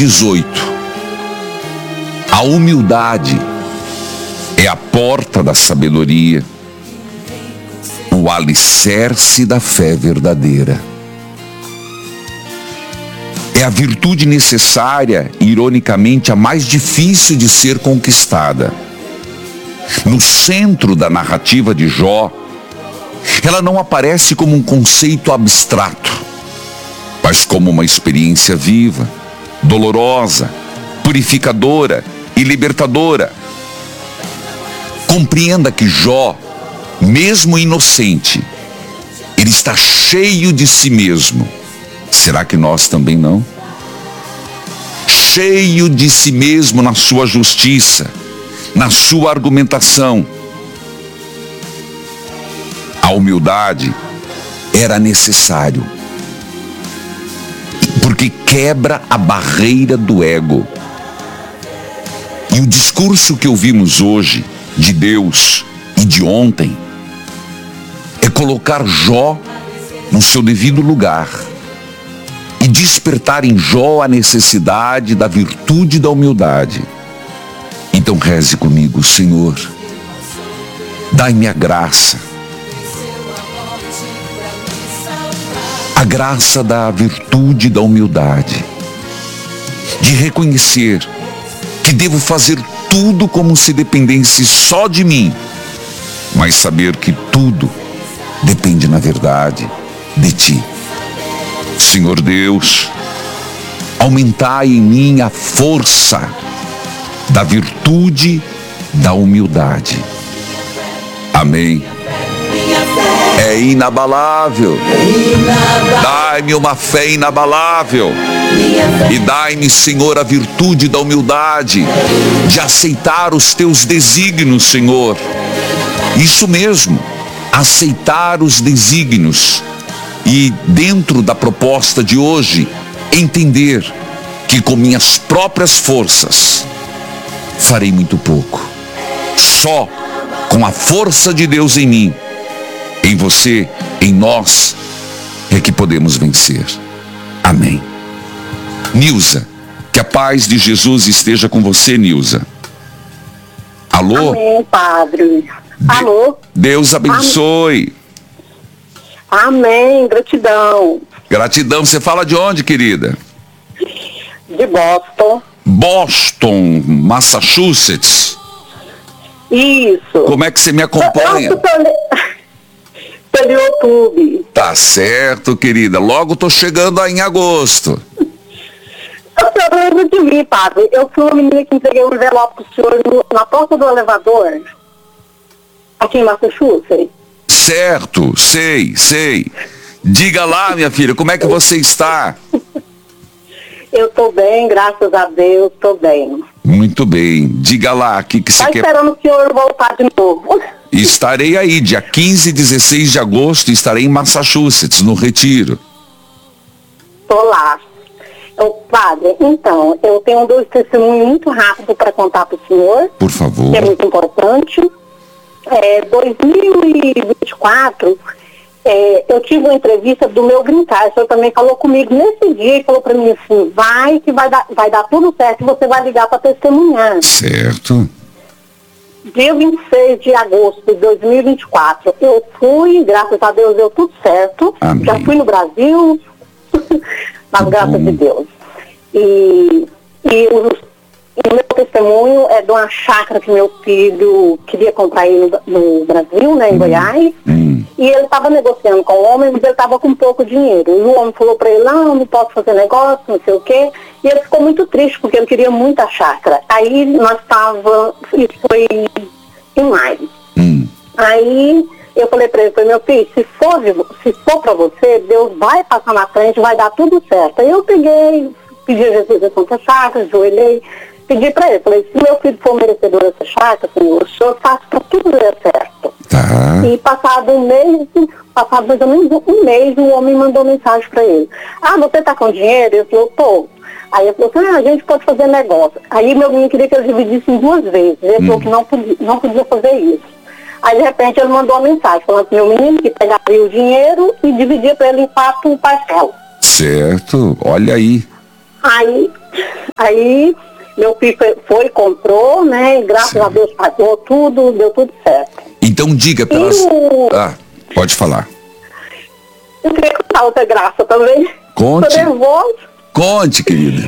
18. A humildade é a porta da sabedoria, o alicerce da fé verdadeira. É a virtude necessária, ironicamente, a mais difícil de ser conquistada. No centro da narrativa de Jó, ela não aparece como um conceito abstrato, mas como uma experiência viva, dolorosa, purificadora e libertadora. Compreenda que Jó, mesmo inocente, ele está cheio de si mesmo. Será que nós também não? Cheio de si mesmo na sua justiça, na sua argumentação. A humildade era necessário, porque quebra a barreira do ego. E o discurso que ouvimos hoje, de Deus e de ontem, é colocar Jó no seu devido lugar e despertar em Jó a necessidade da virtude da humildade. Então reze comigo: Senhor, dai-me a graça da virtude da humildade, de reconhecer que devo fazer tudo como se dependesse só de mim, mas saber que tudo depende, na verdade, de Ti. Senhor Deus, aumentai em mim a força da virtude da humildade. Amém. É inabalável. Dai-me uma fé inabalável. E dai-me, Senhor, a virtude da humildade, de aceitar os teus desígnios, Senhor. Isso mesmo, aceitar os desígnios. E dentro da proposta de hoje, entender que com minhas próprias forças farei muito pouco. Só com a força de Deus em mim, em você, em nós, é que podemos vencer. Amém. Nilza, que a paz de Jesus esteja com você, Nilza. Alô? Amém, Padre. Alô? Deus abençoe. Amém, gratidão. Gratidão. Você fala de onde, querida? De Boston. Boston, Massachusetts. Isso. Como é que você me acompanha? Pelo YouTube. Tá certo, querida. Logo tô chegando aí em agosto. Eu lembro de mim, Padre. Eu fui uma menina que entreguei um envelope pro senhor na porta do elevador, aqui em Massachusetts. Certo, sei. Diga lá, minha filha, como é que você está? Eu tô bem, graças a Deus, tô bem. Muito bem. Diga lá, o que você quer? Esperando o senhor voltar de novo. Estarei aí, dia 15 e 16 de agosto, estarei em Massachusetts, no Retiro. Tô lá. Padre, então, eu tenho 2 testemunhos muito rápidos para contar para o senhor. Por favor. Que é muito importante. 2024, eu tive uma entrevista do meu green card. O senhor também falou comigo nesse dia e falou para mim assim: vai dar tudo certo e você vai ligar para testemunhar. Certo. Dia 26 de agosto de 2024, eu fui, graças a Deus deu tudo certo. Amém. Já fui no Brasil, mas graças a Deus. E o meu testemunho é de uma chácara que meu filho queria comprar aí no Brasil, né, em Goiás. E ele estava negociando com o homem, mas ele estava com pouco dinheiro. E o homem falou para ele: não posso fazer negócio, não sei o quê. E ele ficou muito triste, porque ele queria muito a chácara. Aí nós estávamos, isso foi em maio. Aí eu falei para ele: meu filho, se for para você, Deus vai passar na frente, vai dar tudo certo. Aí eu peguei, pedi a Jesus a Santa Chácara, ajoelhei, pedi para ele, falei: se meu filho for merecedor dessa chácara, Senhor, o Senhor faz para tudo dar certo. Tá. E passado mais ou menos um mês, o homem mandou mensagem para ele: você tá com dinheiro? Eu falei: tô. Aí ele falou assim: a gente pode fazer negócio. Aí meu menino queria que eu dividisse em 2 vezes. Ele falou que não podia fazer isso. Aí de repente ele mandou uma mensagem falando pro meu menino que pegaria o dinheiro e dividia para ele em 4 parcelas. Certo, olha aí. Aí meu filho foi, comprou, né? E graças a Deus pagou tudo, deu tudo certo. Então diga pelas... pode falar. Eu queria contar outra graça também. Conte. Tô nervosa. Conte, querida.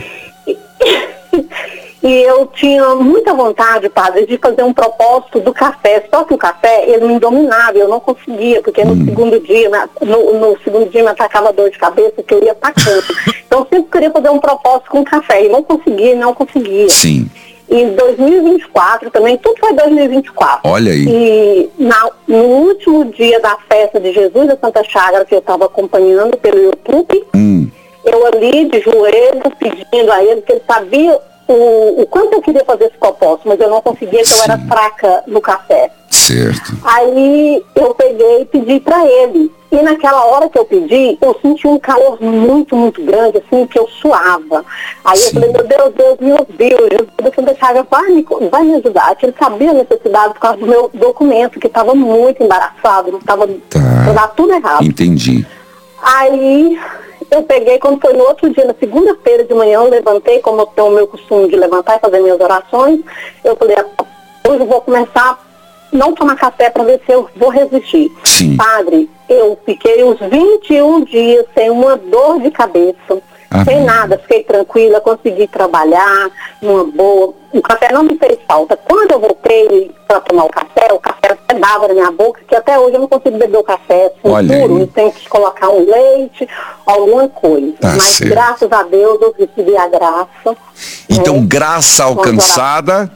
E eu tinha muita vontade, padre, de fazer um propósito do café. Só que o café, ele me dominava, eu não conseguia, porque no segundo dia, no segundo dia me atacava dor de cabeça, que eu ia pra cama. Então eu sempre queria fazer um propósito com café, e não conseguia. Sim. E em 2024 também, tudo foi 2024. Olha aí. E no último dia da festa de Jesus da Santa Chácara, que eu estava acompanhando pelo YouTube, eu ali de joelho, pedindo a ele, que ele sabia o quanto eu queria fazer esse propósito, mas eu não conseguia, que eu era fraca no café. Certo. Aí eu peguei e pedi para ele. E naquela hora que eu pedi, eu senti um calor muito, muito grande, assim, que eu suava. Aí eu falei, meu Deus, Jesus da Santa Chácara vai me ajudar. Que ele sabia a necessidade por causa do meu documento, que estava muito embaraçado, estava dar tudo errado. Entendi. Aí eu peguei, quando foi no outro dia, na segunda-feira de manhã, eu levantei, como eu tenho o meu costume de levantar e fazer minhas orações. Eu falei, hoje eu vou começar a não tomar café para ver se eu vou resistir. Sim. Padre, eu fiquei uns 21 dias sem uma dor de cabeça, sem nada, fiquei tranquila, consegui trabalhar numa boa. O café não me fez falta. Quando eu voltei para tomar o café até dava na minha boca, que até hoje eu não consigo beber o café assim, puro, eu tenho que colocar um leite, alguma coisa. Mas certo. Graças a Deus eu recebi a graça. Então, graça alcançada...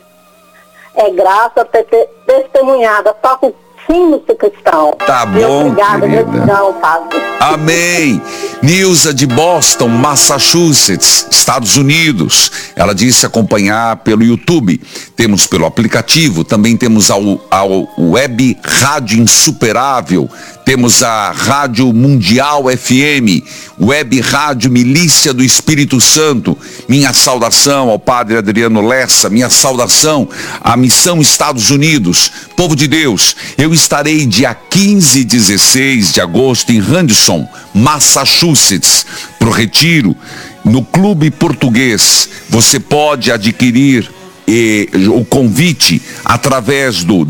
É graça testemunhada, toca o sino do cristão. Tá bom, obrigada, querida. Padre. Amém. Nilza de Boston, Massachusetts, Estados Unidos. Ela disse acompanhar pelo YouTube. Temos pelo aplicativo, também temos a Web Rádio Insuperável. Temos a Rádio Mundial FM, Web Rádio Milícia do Espírito Santo. Minha saudação ao Padre Adriano Lessa, minha saudação à Missão Estados Unidos. Povo de Deus, eu estarei dia 15 e 16 de agosto em Henderson, Massachusetts, para o retiro, no Clube Português. Você pode adquirir o convite através do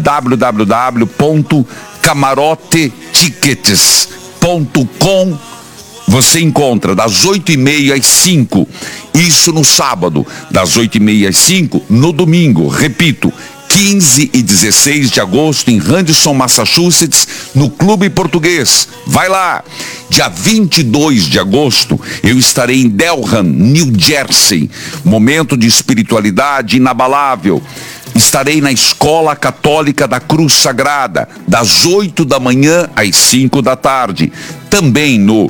www.camarotetickets.com. Você encontra das 8h30 às 5h, isso no sábado, das 8h30 às 5h, no domingo, repito, 15 e 16 de agosto em Henderson, Massachusetts, no Clube Português. Vai lá! Dia 22 de agosto, eu estarei em Delham, New Jersey. Momento de espiritualidade inabalável. Estarei na Escola Católica da Cruz Sagrada, das 8 da manhã às 5 da tarde. Também no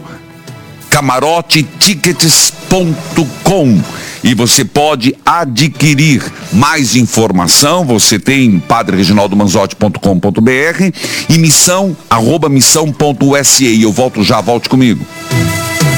camarotetickets.com. E você pode adquirir mais informação. Você tem padrereginaldomanzotti.com.br e missão@missão.usa. Eu volto já, volte comigo.